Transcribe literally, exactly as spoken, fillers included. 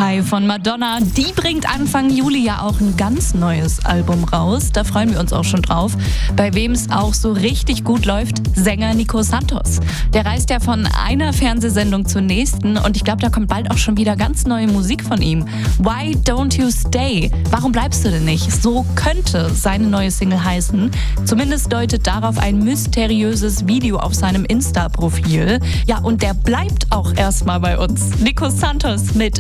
Pie von Madonna. Die bringt Anfang Juli ja auch ein ganz neues Album raus. Da freuen wir uns auch schon drauf. Bei wem es auch so richtig gut läuft, Sänger Nico Santos. Der reist ja von einer Fernsehsendung zur nächsten und ich glaube, da kommt bald auch schon wieder ganz neue Musik von ihm. Why Don't You Stay? Warum bleibst du denn nicht? So könnte seine neue Single heißen. Zumindest deutet darauf ein mysteriöses Video auf seinem Insta-Profil. Ja, und der bleibt auch erstmal bei uns. Nico Santos mit